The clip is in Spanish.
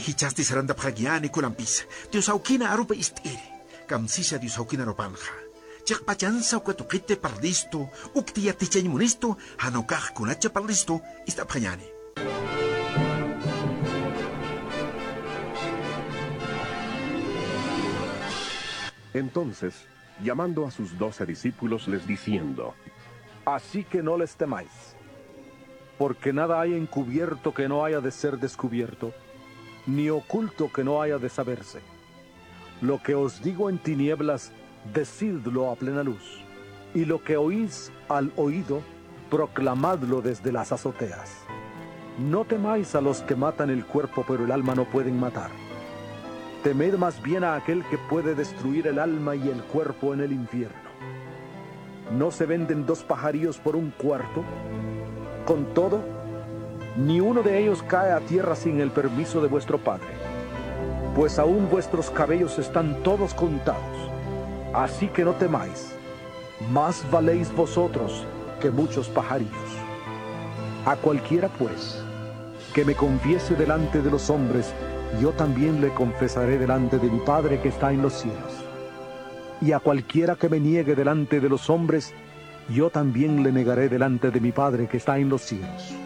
hichaste saranda pragyani kulampis. Dios aukina arupa istiri. Kamsisa Dios aukina ropanja. Chak pachansa ukatukite parlisto. Uktia tichany munisto. Hanokaj kunacha parlisto. Ista pragyani. Entonces, llamando a sus 12 discípulos, les diciendo: Así que no les temáis, porque nada hay encubierto que no haya de ser descubierto, ni oculto que no haya de saberse. Lo que os digo en tinieblas, decidlo a plena luz, y lo que oís al oído, proclamadlo desde las azoteas. No temáis a los que matan el cuerpo, pero el alma no pueden matar. Temed más bien a aquel que puede destruir el alma y el cuerpo en el infierno. ¿No se venden 2 pajarillos por 1 cuarto? Con todo, ni uno de ellos cae a tierra sin el permiso de vuestro Padre, pues aún vuestros cabellos están todos contados. Así que no temáis, más valéis vosotros que muchos pajarillos. A cualquiera, pues, que me confiese delante de los hombres, yo también le confesaré delante de mi Padre que está en los cielos. Y a cualquiera que me niegue delante de los hombres, yo también le negaré delante de mi Padre que está en los cielos.